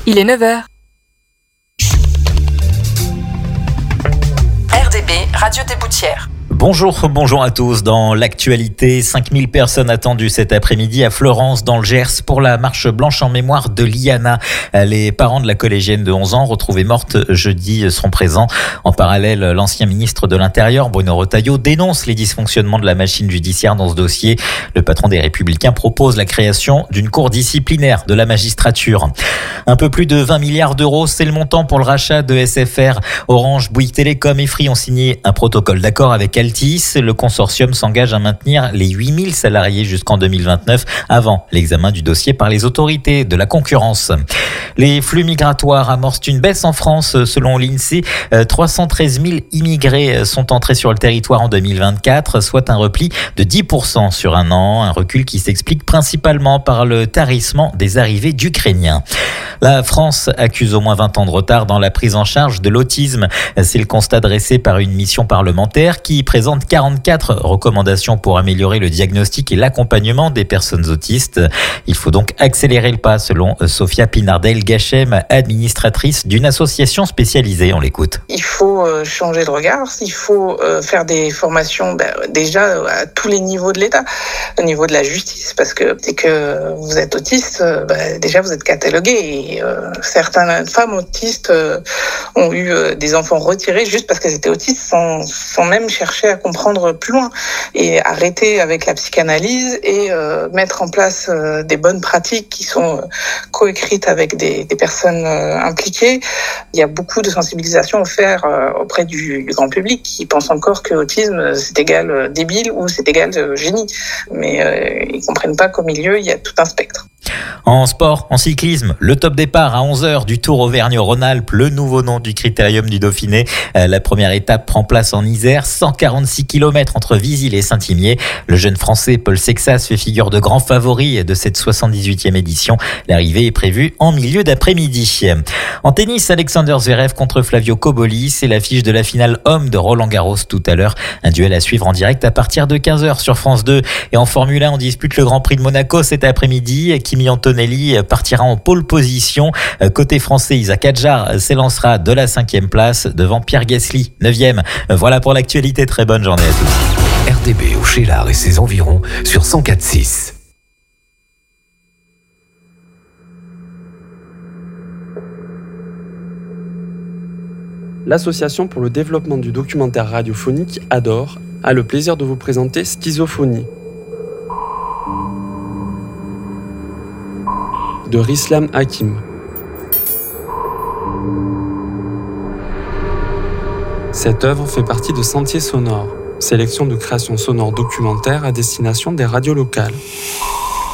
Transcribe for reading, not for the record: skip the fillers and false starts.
Il est 9h. RDB, Radio des Boutières. Bonjour à tous. Dans l'actualité, 5000 personnes attendues cet après-midi à Florence, dans le Gers, pour la marche blanche en mémoire de Liana. Les parents de la collégienne de 11 ans, retrouvée morte jeudi, seront présents. En parallèle, l'ancien ministre de l'Intérieur, Bruno Retailleau, dénonce les dysfonctionnements de la machine judiciaire dans ce dossier. Le patron des Républicains propose la création d'une cour disciplinaire de la magistrature. Un peu plus de 20 milliards d'euros, c'est le montant pour le rachat de SFR. Orange, Bouygues Télécom et Free ont signé un protocole d'accord avec Altice. Le consortium s'engage à maintenir les 8000 salariés jusqu'en 2029 avant l'examen du dossier par les autorités de la concurrence. Les flux migratoires amorcent une baisse en France. Selon l'INSEE, 313 000 immigrés sont entrés sur le territoire en 2024, soit un repli de 10% sur un an. Un recul qui s'explique principalement par le tarissement des arrivées d'Ukrainiens. La France accuse au moins 20 ans de retard dans la prise en charge de l'autisme. C'est le constat dressé par une mission parlementaire qui présente 44 recommandations pour améliorer le diagnostic et l'accompagnement des personnes autistes. Il faut donc accélérer le pas, selon Sophia Pinardel-Gachem, administratrice d'une association spécialisée. On l'écoute. Il faut changer de regard, il faut faire des formations déjà à tous les niveaux de l'État, au niveau de la justice, parce que dès que vous êtes autiste, déjà vous êtes catalogué. Et certaines femmes autistes ont eu des enfants retirés juste parce qu'elles étaient autistes sans même chercher à comprendre plus loin. Et arrêter avec la psychanalyse et mettre en place des bonnes pratiques qui sont coécrites avec des personnes impliquées. Il y a beaucoup de sensibilisation à faire auprès du grand public qui pense encore que l'autisme c'est égal débile ou c'est égal génie. Mais ils comprennent pas qu'au milieu, il y a tout un spectre. En sport, en cyclisme, le top départ à 11h du Tour Auvergne-Rhône-Alpes, le nouveau nom du Critérium du Dauphiné. La première étape prend place en Isère, 146 km entre Visil et Saint-Imier. Le jeune Français Paul Sexas fait figure de grand favori de cette 78e édition. L'arrivée est prévue en milieu d'après-midi. En tennis, Alexander Zverev contre Flavio Cobolli, c'est l'affiche de la finale homme de Roland-Garros tout à l'heure. Un duel à suivre en direct à partir de 15h sur France 2. Et en Formule 1, on dispute le Grand Prix de Monaco cet après-midi. Kimi Antonelli partira en pole position. Côté français, Isaac Adjar s'élancera de la 5e place devant Pierre Gasly, 9e. Voilà pour l'actualité. Très bonne journée à tous. RDB au Cheylard et ses environs sur 104.6. L'Association pour le développement du documentaire radiophonique ADOR a le plaisir de vous présenter Schizophonie de Rislam Hakim. Cette œuvre fait partie de Sentiers sonores, sélection de créations sonores documentaires à destination des radios locales.